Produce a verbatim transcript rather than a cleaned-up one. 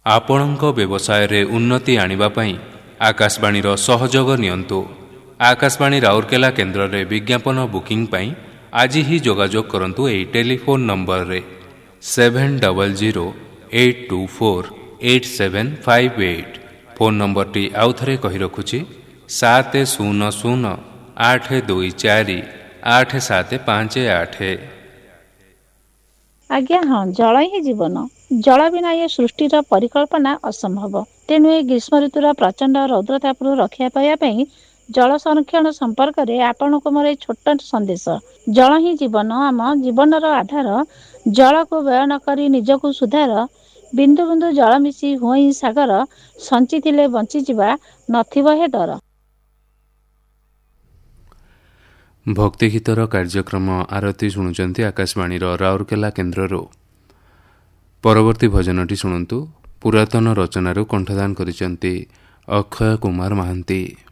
ଆପଣଙ୍କ ବ୍ୟବସାୟରେ ଉନ୍ନତି ଆଣିବା ପାଇଁ ଆକାଶବାଣୀର ସହଯୋଗ ନିଅନ୍ତୁ। ଆକାଶବାଣୀ ରାଉରକେଲା କେନ୍ଦ୍ରରେ ବିଜ୍ଞାପନ ବୁକିଂ ପାଇଁ ଆଜି ହିଁ ଯୋଗାଯୋଗ କରନ୍ତୁ ଏହି ଟେଲିଫୋନ ନମ୍ବରରେ seven double zero eight two four eight seven five eight. Phone ନମ୍ବରଟି ଆଉଥରେ କହି ରଖୁଛି ସାତ ଶୂନ ଶୂନ ଆଠ ଦୁଇ ଚାରି ଆଠ ସାତ ପାଞ୍ଚ ଆଠ। ଆଜ୍ଞା ହଁ, ଜଳ ହିଁ ଜୀବନ। ଜଳ ବିନା ଏ ସୃଷ୍ଟିର ପରିକଳ୍ପନା ଅସମ୍ଭବ। ତେଣୁ ଏ ଗ୍ରୀଷ୍ମ ଋତୁର ପ୍ରଚଣ୍ଡ ରୌଦ୍ରତାପରୁ ରକ୍ଷା ପାଇବା ପାଇଁ ଜଳ ସଂରକ୍ଷଣ ସମ୍ପର୍କରେ ଆପଣଙ୍କୁ ମୋର এই ଛୋଟ ସନ୍ଦେଶ। ଜଳ ହିଁ ଜୀବନ, ଆମ ଜୀବନର ଆଧାର। ଜଳକୁ ବ୍ୟୟ ନ କରି ନିଜକୁ ସୁଧାର। ବିନ୍ଦୁ ବିନ୍ଦୁ ଜଳ ମିଶି ହୁଏ ସାଗର, ସଞ୍ଚିଥିଲେ ବଞ୍ଚିଯିବା ନଥିବ ହେ ଡର। ଭକ୍ତି ଗୀତର କାର୍ଯ୍ୟକ୍ରମ ଆରତି ଶୁଣୁଛନ୍ତି ଆକାଶବାଣୀର ରାଉରକେଲା କେନ୍ଦ୍ରରୁ। ପରବର୍ତ୍ତୀ ଭଜନଟି ଶୁଣନ୍ତୁ। ପୁରାତନ ରଚନାରୁ କଣ୍ଠଦାନ କରିଛନ୍ତି ଅକ୍ଷୟ କୁମାର ମହାନ୍ତି।